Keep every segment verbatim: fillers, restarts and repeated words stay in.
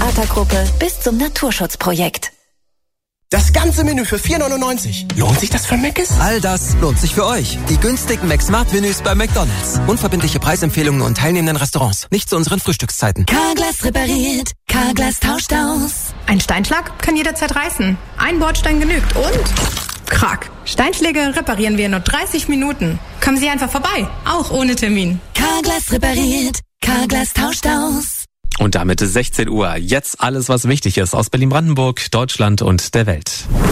Theatergruppe bis zum Naturschutzprojekt. Das ganze Menü für vier neunundneunzig. Lohnt sich das für Mc's? All das lohnt sich für euch. Die günstigen McSmart-Menüs bei McDonald's. Unverbindliche Preisempfehlungen und teilnehmenden Restaurants. Nicht zu unseren Frühstückszeiten. Carglass repariert. Carglass tauscht aus. Ein Steinschlag kann jederzeit reißen. Ein Bordstein genügt und... Krack. Steinschläge reparieren wir in nur dreißig Minuten. Kommen Sie einfach vorbei. Auch ohne Termin. Carglass repariert. Carglass tauscht aus. Und damit ist sechzehn Uhr. Jetzt alles, was wichtig ist aus Berlin-Brandenburg, Deutschland und der Welt.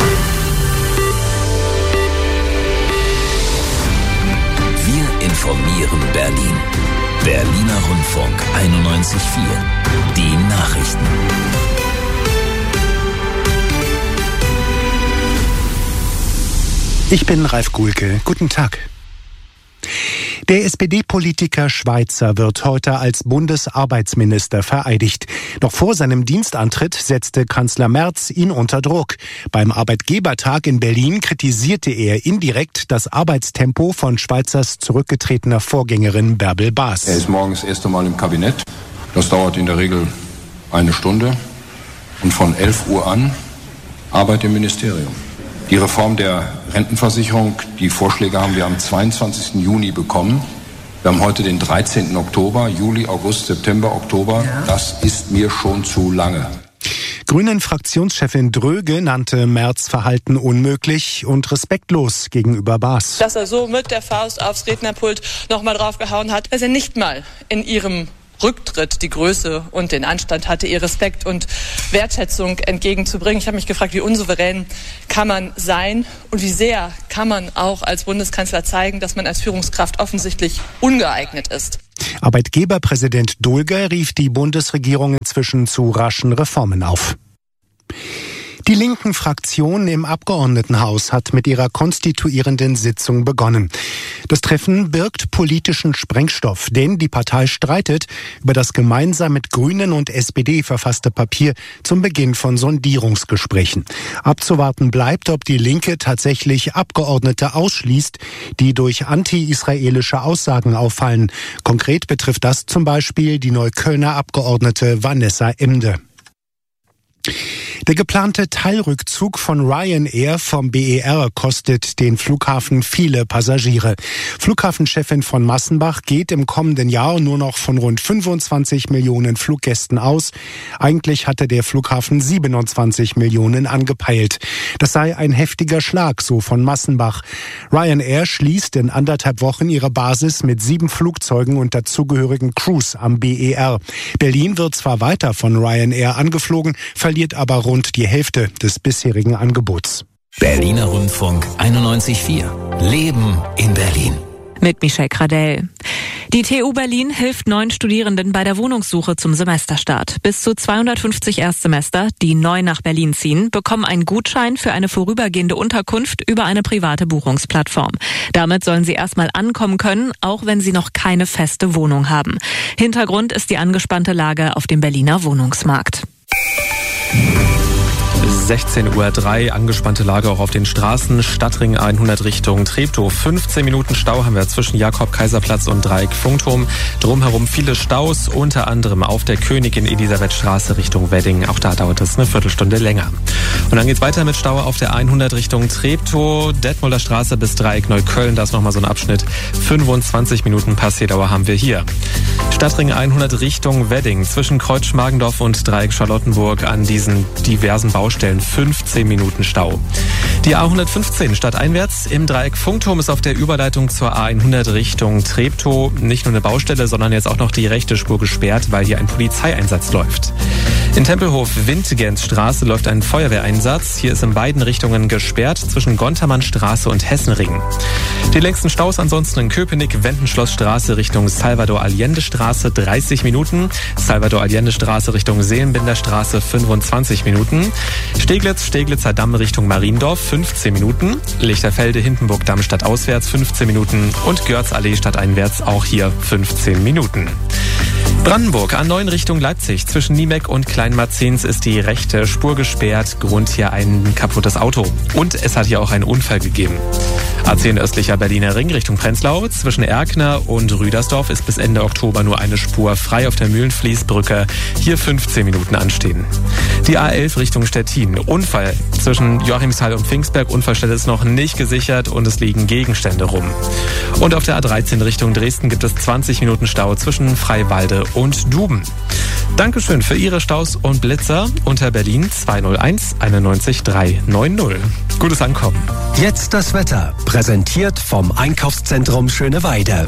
Wir informieren Berlin. Berliner Rundfunk einundneunzig Komma vier. Die Nachrichten. Ich bin Ralf Guhlke. Guten Tag. Der S P D-Politiker Schweizer wird heute als Bundesarbeitsminister vereidigt. Noch vor seinem Dienstantritt setzte Kanzler Merz ihn unter Druck. Beim Arbeitgebertag in Berlin kritisierte er indirekt das Arbeitstempo von Schweizers zurückgetretener Vorgängerin Bärbel Baas. Er ist morgens das erste Mal im Kabinett. Das dauert in der Regel eine Stunde. Und von elf Uhr an Arbeit im Ministerium. Die Reform der Rentenversicherung, die Vorschläge haben wir am zweiundzwanzigsten Juni bekommen. Wir haben heute den dreizehnten Oktober, Juli, August, September, Oktober. Das ist mir schon zu lange. Grünen-Fraktionschefin Dröge nannte Merz Verhalten unmöglich und respektlos gegenüber Baas. Dass er so mit der Faust aufs Rednerpult nochmal draufgehauen hat, dass er nicht mal in ihrem Rücktritt die Größe und den Anstand hatte, ihr Respekt und Wertschätzung entgegenzubringen. Ich habe mich gefragt, wie unsouverän kann man sein und wie sehr kann man auch als Bundeskanzler zeigen, dass man als Führungskraft offensichtlich ungeeignet ist. Arbeitgeberpräsident Dulger rief die Bundesregierung inzwischen zu raschen Reformen auf. Die linken Fraktion im Abgeordnetenhaus hat mit ihrer konstituierenden Sitzung begonnen. Das Treffen birgt politischen Sprengstoff, denn die Partei streitet über das gemeinsam mit Grünen und S P D verfasste Papier zum Beginn von Sondierungsgesprächen. Abzuwarten bleibt, ob die Linke tatsächlich Abgeordnete ausschließt, die durch anti-israelische Aussagen auffallen. Konkret betrifft das zum Beispiel die Neuköllner Abgeordnete Vanessa Emde. Der geplante Teilrückzug von Ryanair vom B E R kostet den Flughafen viele Passagiere. Flughafenchefin von Massenbach geht im kommenden Jahr nur noch von rund fünfundzwanzig Millionen Fluggästen aus. Eigentlich hatte der Flughafen siebenundzwanzig Millionen angepeilt. Das sei ein heftiger Schlag, so von Massenbach. Ryanair schließt in anderthalb Wochen ihre Basis mit sieben Flugzeugen und dazugehörigen Crews am B E R. Berlin wird zwar weiter von Ryanair angeflogen, verliert aber rund die Hälfte des bisherigen Angebots. Berliner Rundfunk einundneunzig Komma vier. Leben in Berlin. Mit Michelle Kradell. Die T U Berlin hilft neuen Studierenden bei der Wohnungssuche zum Semesterstart. Bis zu zweihundertfünfzig Erstsemester, die neu nach Berlin ziehen, bekommen einen Gutschein für eine vorübergehende Unterkunft über eine private Buchungsplattform. Damit sollen sie erstmal ankommen können, auch wenn sie noch keine feste Wohnung haben. Hintergrund ist die angespannte Lage auf dem Berliner Wohnungsmarkt. sechzehn Uhr drei, angespannte Lage auch auf den Straßen. Stadtring hundert Richtung Treptow. fünfzehn Minuten Stau haben wir zwischen Jakob-Kaiser-Platz und Dreieck-Funkturm. Drumherum viele Staus, unter anderem auf der Königin-Elisabeth-Straße Richtung Wedding. Auch da dauert es eine Viertelstunde länger. Und dann geht's weiter mit Stau auf der hundert Richtung Treptow. Detmolder Straße bis Dreieck Neukölln. Da ist nochmal so ein Abschnitt. fünfundzwanzig Minuten Passierdauer haben wir hier. Stadtring hundert Richtung Wedding. Zwischen Kreuz Schmargendorf und Dreieck Charlottenburg an diesen diversen Baustellen fünfzehn Minuten Stau. Die A hundertfünfzehn stadteinwärts im Dreieck Funkturm ist auf der Überleitung zur A hundert Richtung Treptow nicht nur eine Baustelle, sondern jetzt auch noch die rechte Spur gesperrt, weil hier ein Polizeieinsatz läuft. In Tempelhof-Windgensstraße läuft ein Feuerwehreinsatz. Hier ist in beiden Richtungen gesperrt zwischen Gontermannstraße und Hessenring. Die längsten Staus ansonsten in Köpenick, Wendenschlossstraße Richtung Salvador-Allende-Straße dreißig Minuten, Salvador-Allende-Straße Richtung Seelenbinderstraße fünfundzwanzig Minuten, Steglitz, Steglitzer Damm Richtung Mariendorf fünfzehn Minuten, Lichterfelde, Hindenburg-Damm stadtauswärts fünfzehn Minuten und Görzallee stadteinwärts auch hier fünfzehn Minuten. Brandenburg, A neun Richtung Leipzig. Zwischen Niemeck und Kleinmarzens ist die rechte Spur gesperrt. Grund hier ein kaputtes Auto. Und es hat hier auch einen Unfall gegeben. A zehn östlicher Berliner Ring Richtung Prenzlau. Zwischen Erkner und Rüdersdorf ist bis Ende Oktober nur eine Spur frei auf der Mühlenfließbrücke. Hier fünfzehn Minuten anstehen. Die A elf Richtung Stettin. Unfall zwischen Joachimsthal und Pfingstberg. Unfallstelle ist noch nicht gesichert und es liegen Gegenstände rum. Und auf der A dreizehn Richtung Dresden gibt es zwanzig Minuten Stau zwischen Freiwalde und Duben. Dankeschön für Ihre Staus und Blitzer unter Berlin zwei null eins einundneunzig drei neun null. Gutes Ankommen. Jetzt das Wetter, präsentiert vom Einkaufszentrum Schöneweide.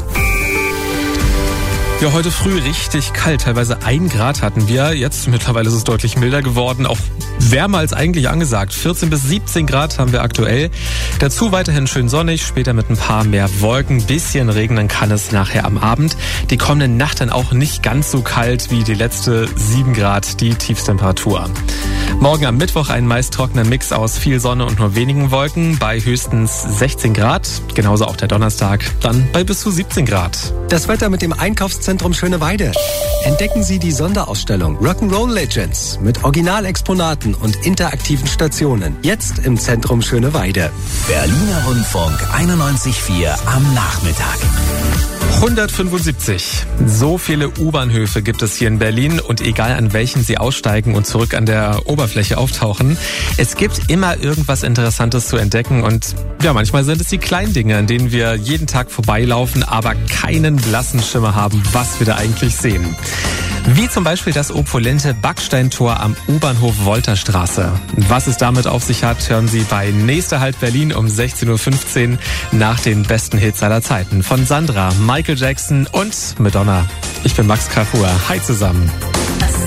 Ja, heute früh richtig kalt, teilweise ein Grad hatten wir. Jetzt mittlerweile ist es deutlich milder geworden, auch wärmer als eigentlich angesagt. vierzehn bis siebzehn Grad haben wir aktuell. Dazu weiterhin schön sonnig, später mit ein paar mehr Wolken. Bisschen regnen kann es nachher am Abend. Die kommende Nacht dann auch nicht ganz so kalt wie die letzte sieben Grad, die Tiefstemperatur. Morgen am Mittwoch ein meist trockener Mix aus viel Sonne und nur wenigen Wolken bei höchstens sechzehn Grad. Genauso auch der Donnerstag, dann bei bis zu siebzehn Grad. Das Wetter mit dem Einkaufszentrum Schöneweide. Entdecken Sie die Sonderausstellung Rock'n'Roll Legends mit Originalexponaten und interaktiven Stationen. Jetzt im Zentrum Schöneweide. Berliner Rundfunk einundneunzig Komma vier am Nachmittag. hundertfünfundsiebzig. So viele U-Bahnhöfe gibt es hier in Berlin und egal an welchen Sie aussteigen und zurück an der Oberfläche auftauchen, es gibt immer irgendwas Interessantes zu entdecken und ja, manchmal sind es die kleinen Dinge, an denen wir jeden Tag vorbeilaufen, aber keinen blassen Schimmer haben, was wir da eigentlich sehen. Wie zum Beispiel das opulente Backsteintor am U-Bahnhof Wolterstraße. Was es damit auf sich hat, hören Sie bei Nächster Halt Berlin um sechzehn Uhr fünfzehn nach den besten Hits aller Zeiten von Sandra, Michael Jackson und Madonna. Ich bin Max Kafur. Hi zusammen.